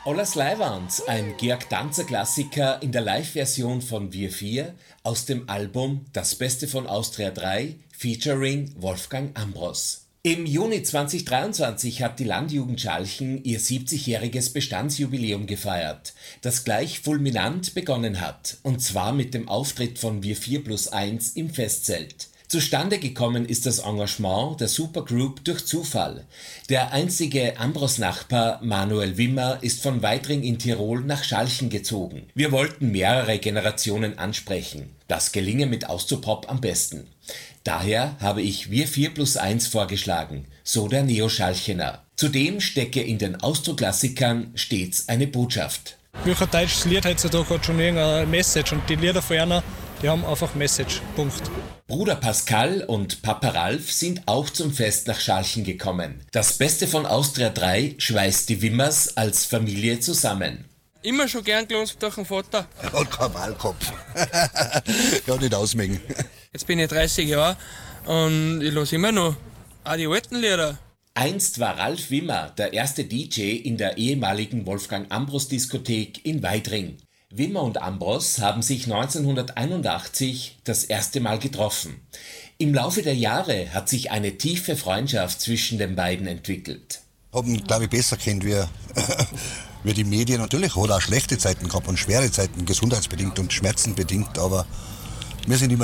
Olas Leiwand, ein Georg Danzer-Klassiker in der Live-Version von Wir Vier aus dem Album Das Beste von Austria 3 featuring Wolfgang Ambros. Im Juni 2023 hat die Landjugend Schalchen ihr 70-jähriges Bestandsjubiläum gefeiert, das gleich fulminant begonnen hat, und zwar mit dem Auftritt von Wir 4+1 im Festzelt. Zustande gekommen ist das Engagement der Supergroup durch Zufall. Der einzige Ambros-Nachbar Manuel Wimmer ist von Weitring in Tirol nach Schalchen gezogen. Wir wollten mehrere Generationen ansprechen. Das gelinge mit Austropop am besten. Daher habe ich Wir 4+1 vorgeschlagen, so der Neo-Schalchener. Zudem stecke in den Austro-Klassikern stets eine Botschaft. Welcher deutsches Lied heutzutage hat schon irgendeine Message und die Lieder von einer, die haben einfach Message. Punkt. Bruder Pascal und Papa Ralf sind auch zum Fest nach Schalchen gekommen. Das Beste von Austria 3 schweißt die Wimmers als Familie zusammen. Immer schon gern gelesen durch den Vater. Er hat keinen Wahlkopf. Ja, nicht ausmengen. Jetzt bin ich 30 Jahre und ich höre immer noch auch die alten Lieder. Einst war Ralf Wimmer der erste DJ in der ehemaligen Wolfgang-Ambros-Diskothek in Weitring. Wimmer und Ambros haben sich 1981 das erste Mal getroffen. Im Laufe der Jahre hat sich eine tiefe Freundschaft zwischen den beiden entwickelt. Haben, glaube ich, besser kennt wie die Medien. Natürlich hat er auch schlechte Zeiten gehabt und schwere Zeiten, gesundheitsbedingt und schmerzenbedingt, aber wir sind immer